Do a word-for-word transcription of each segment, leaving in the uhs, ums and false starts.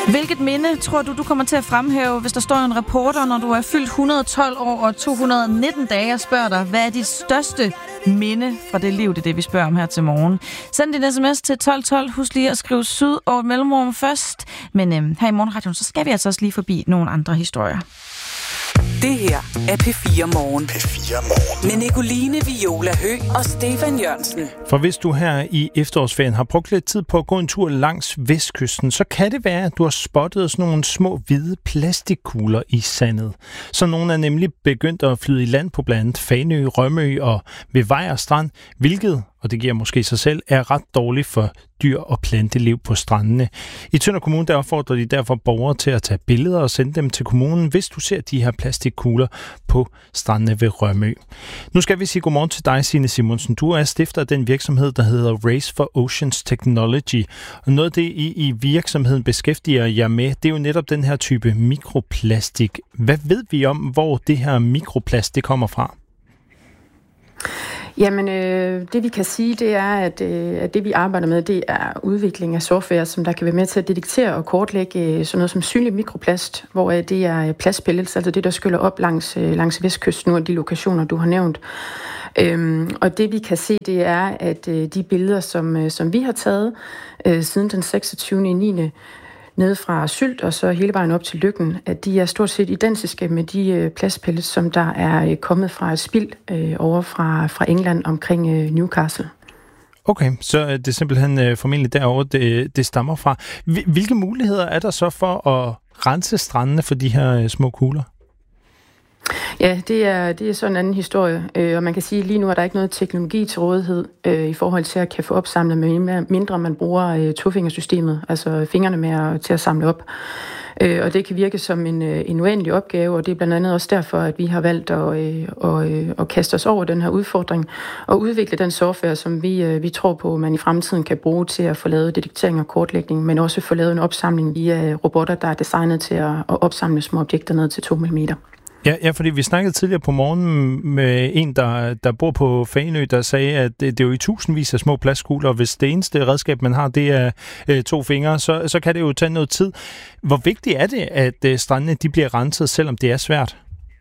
Hvilket minde tror du, du kommer til at fremhæve, hvis der står en reporter, når du er fyldt et hundrede og tolv år og to hundrede og nitten dage og spørger dig, hvad er dit største minde fra det liv? Det er det, vi spørger om her til morgen. Send din sms til tolv tolv. Husk lige at skrive syd og et mellemrum først. Men øhm, her i Morgenradioen, så skal vi altså også lige forbi nogle andre historier. Det her er P fire Morgen. P fire Morgen. Med Nicoline Viola Høgh og Stefan Jørgensen. For hvis du her i efterårsferien har brugt lidt tid på at gå en tur langs vestkysten, så kan det være, at du har spottet sådan nogle små hvide plastikkugler i sandet. Så nogle er nemlig begyndt at flyde i land på blandt andet Fanø, Rømø og ved Vejr Strand, hvilket, og det giver måske sig selv, er ret dårligt for dyr- og planteliv på strandene. I Tønder Kommune der opfordrer de derfor borgere til at tage billeder og sende dem til kommunen, hvis du ser de her plastikkugler på strandene ved Rømø. Nu skal vi sige godmorgen til dig, Signe Simonsen. Du er stifter af den virksomhed, der hedder Race for Oceans Technology. Og noget af det, I i virksomheden beskæftiger jer med, det er jo netop den her type mikroplastik. Hvad ved vi om, hvor det her mikroplast det kommer fra? Jamen, øh, det vi kan sige, det er, at, øh, at det vi arbejder med, det er udvikling af software, som der kan være med til at detektere og kortlægge øh, sådan noget som synlig mikroplast, hvor øh, det er plastpellets, altså det, der skyller op langs, øh, langs vestkysten, nogle af de lokationer, du har nævnt. Øhm, og det vi kan se, det er, at øh, de billeder, som, øh, som vi har taget øh, siden den seksogtyvende niende nede fra Sylt og så hele vejen op til Løkken, at de er stort set identiske med de øh, plastpellets, som der er øh, kommet fra et spild øh, over fra, fra England omkring øh, Newcastle. Okay, så er det simpelthen øh, formentlig derovre, det, det stammer fra. Hvilke muligheder er der så for at rense strandene for de her øh, små kugler? Ja, det er, det er sådan en anden historie, øh, og man kan sige, at lige nu er der ikke noget teknologi til rådighed øh, i forhold til at kan få opsamlet, med mindre man bruger øh, tofingersystemet, altså fingrene med at, til at samle op. Øh, og det kan virke som en, øh, en uendelig opgave, og det er blandt andet også derfor, at vi har valgt at, øh, og, øh, at kaste os over den her udfordring og udvikle den software, som vi, øh, vi tror på, man i fremtiden kan bruge til at få lavet detektering og kortlægning, men også få lavet en opsamling via robotter, der er designet til at, at opsamle små objekter ned til to millimeter. Ja, ja, fordi vi snakkede tidligere på morgenen med en, der, der bor på Fanø, der sagde, at det, det er jo i tusindvis af små plastkugler, og hvis det eneste redskab, man har, det er øh, to fingre, så, så kan det jo tage noget tid. Hvor vigtigt er det, at øh, strandene de bliver renset, selvom det er svært?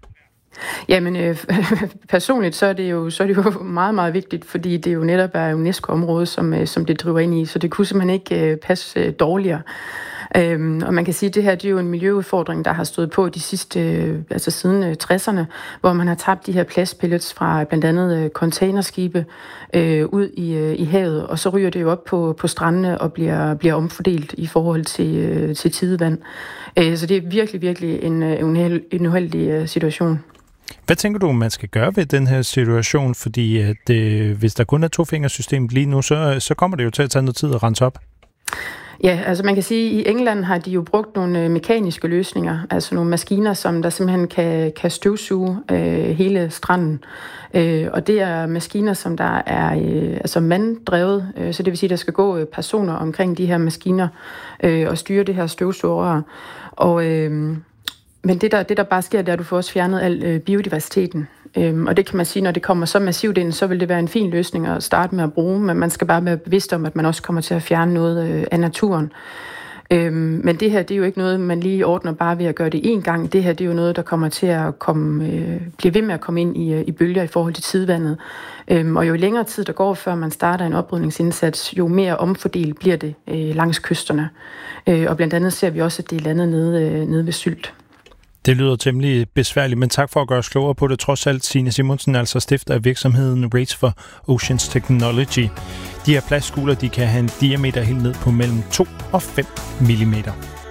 Jamen, øh, personligt så er, det jo, så er det jo meget, meget vigtigt, fordi det jo netop er UNESCO-område, som, øh, som det driver ind i, så det kunne simpelthen ikke øh, passe øh, dårligere. Øhm, og man kan sige, at det her det er jo en miljøudfordring, der har stået på de sidste, øh, altså siden øh, tresserne, hvor man har tabt de her plastpellets fra blandt andet øh, containerskibe øh, ud i, øh, i havet, og så ryger det jo op på, på strandene og bliver, bliver omfordelt i forhold til, øh, til tidevand. Øh, så det er virkelig, virkelig en, en, en uheldig øh, situation. Hvad tænker du, man skal gøre ved den her situation? Fordi at, øh, hvis der kun er tofingersystemet lige nu, så, så kommer det jo til at tage noget tid at rense op. Ja, altså man kan sige, at i England har de jo brugt nogle mekaniske løsninger, altså nogle maskiner, som der simpelthen kan, kan støvsuge øh, hele stranden. Øh, og det er maskiner, som der er øh, altså manddrevet, øh, så det vil sige, at der skal gå øh, personer omkring de her maskiner øh, og styre det her støvsugerrør. Og øh, Men det der, det, der bare sker, det er, at du får også fjernet al øh, biodiversiteten. Øhm, og det kan man sige, når det kommer så massivt ind, så vil det være en fin løsning at starte med at bruge, men man skal bare være bevidst om, at man også kommer til at fjerne noget øh, af naturen. Øhm, men det her, det er jo ikke noget, man lige ordner bare ved at gøre det én gang. Det her, det er jo noget, der kommer til at komme, øh, blive ved med at komme ind i, i bølger i forhold til tidvandet. Øhm, og jo længere tid der går, før man starter en oprydningsindsats, jo mere omfordelt bliver det øh, langs kysterne. Øh, og blandt andet ser vi også, at det er landet nede, øh, nede ved Sylt. Det lyder temmelig besværligt, men tak for at gøre os klogere på det. Trods alt, Signe Simonsen, altså stifter af virksomheden Race for Oceans Technology. De her plastkugler, de kan have en diameter helt ned på mellem to og fem millimeter.